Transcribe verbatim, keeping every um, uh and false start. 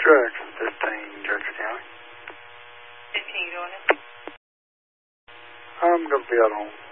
truck, fifteen, Dutcher County. fifteen, go ahead. I'm going to be out home.